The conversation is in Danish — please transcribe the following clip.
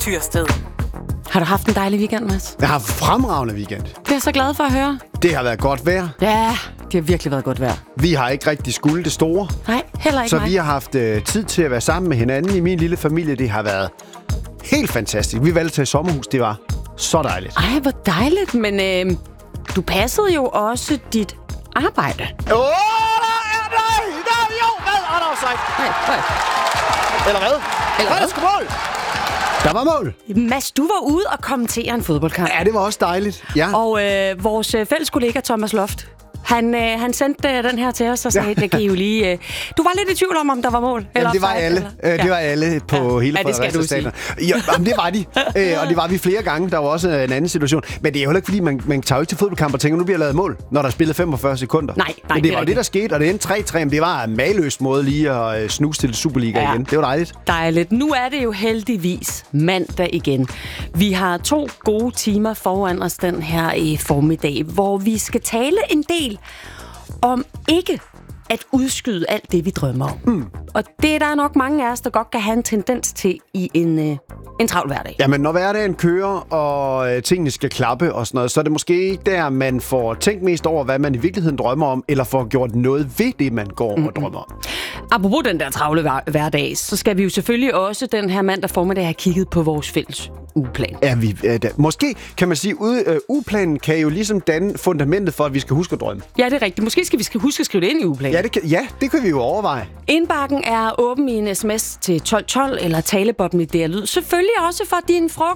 Tyrsted. Har du haft en dejlig weekend, Mads? Jeg har haft fremragende weekend. Det er jeg så glad for at høre. Det har været godt vejr. Ja, det har virkelig været godt vejr. Vi har ikke rigtig skulle det store. Nej, heller ikke Så mig. vi har haft tid til at være sammen med hinanden i min lille familie. Det har været helt fantastisk. Vi valgte til et sommerhus. Det var så dejligt. Ej, hvor dejligt. Men du passede jo også dit arbejde. Nej, jo, hvad? Er der offside? Nej. Eller hvad? Var der sgu mål? Der var mål. Mads, du var ude og kommentere en fodboldkamp. Ja, det var også dejligt. Ja. Og vores fælles kollega Thomas Loft, han sendte den her til os og sagde, det kan I jo lige... Du var lidt i tvivl om der var mål. Jamen, det var alle. Det var alle på hele Fredericia Stadion. Ja, jamen, det var de. Og det var vi flere gange. Der var også en anden situation. Men det er jo heller ikke, fordi man tager jo ikke til fodboldkamp og tænker, nu bliver lavet mål, når der er spillet 45 sekunder. Nej, men det var det, der skete, og det endte 3-3. Men det var en mageløs måde lige at snuse til Superliga igen. Det var dejligt. Dejligt. Nu er det jo heldigvis mandag igen. Vi har 2 gode timer foran os den her formiddag, hvor vi skal tale en del om ikke at udskyde alt det, vi drømmer om. Og det er der nok mange af os, der godt kan have en tendens til i en travl hverdag. Jamen, når hverdagen kører, og tingene skal klappe og sådan noget, så er det måske ikke der, man får tænkt mest over, hvad man i virkeligheden drømmer om, eller får gjort noget ved det, man går og drømmer om. Apropos den der travle hverdag, så skal vi jo selvfølgelig også den her mandag formiddag have kigget på vores fælles ugeplan. Måske kan man sige, at ugeplanen kan jo ligesom danne fundamentet for, at vi skal huske at drømme. Ja, det er rigtigt. Måske skal vi huske at skrive det ind i ugeplanen. Det kan vi jo overveje. Indbakken er åben i en sms til 1212 eller talebobben i DR Lyd. Selvfølgelig også for din